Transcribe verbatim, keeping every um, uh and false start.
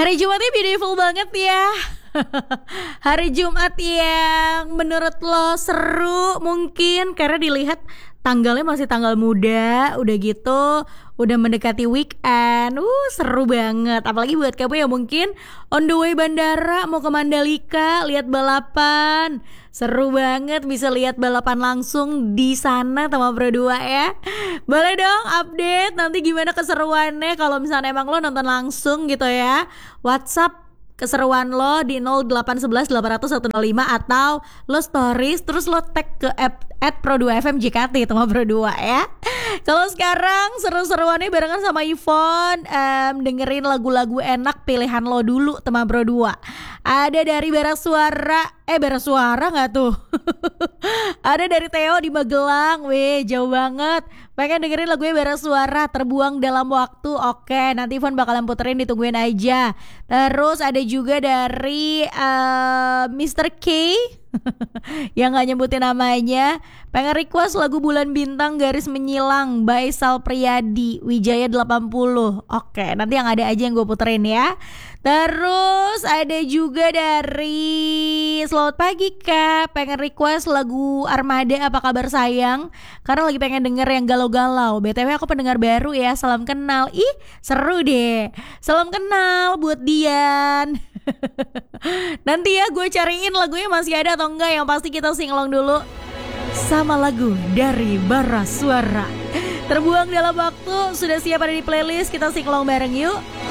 Hari Jumatnya beautiful banget ya. Hari Jumat yang menurut lo seru mungkin karena dilihat tanggalnya masih tanggal muda, udah gitu udah mendekati weekend. Uh, seru banget. Apalagi buat kamu yang mungkin on the way bandara mau ke Mandalika lihat balapan. Seru banget bisa lihat balapan langsung di sana sama Pro dua ya. Boleh dong update nanti gimana keseruannya kalau misalnya emang lo nonton langsung gitu ya. WhatsApp keseruan lo di nol delapan satu satu delapan nol nol satu nol lima atau lo stories terus lo tag ke app at Pro dua F M J K T sama Pro dua ya. Kalau sekarang seru-seruannya barengan sama Yvonne, um, dengerin lagu-lagu enak pilihan lo dulu teman Pro dua. Ada dari Bara Suara, eh Bara Suara nggak tuh? Ada dari Theo di Magelang, weh jauh banget. Pengen dengerin lagunya Bara Suara, Terbuang Dalam Waktu. Oke, nanti Yvonne bakalan puterin, ditungguin aja. Terus ada juga dari uh, mister K yang gak nyebutin namanya, pengen request lagu Bulan Bintang Garis Menyilang by Sal Priadi Wijaya delapan puluh. Oke, nanti yang ada aja yang gue puterin ya. Terus ada juga dari Selamat Pagi Kak, pengen request lagu Armada Apa Kabar Sayang karena lagi pengen denger yang galau-galau. B T W aku pendengar baru ya, salam kenal. Ih seru deh, salam kenal buat Dian. Nanti ya gue cariin lagunya masih ada atau enggak. Yang pasti kita singlong dulu sama lagu dari Bara Suara, Terbuang Dalam Waktu. Sudah siap ada di playlist, kita singlong bareng yuk.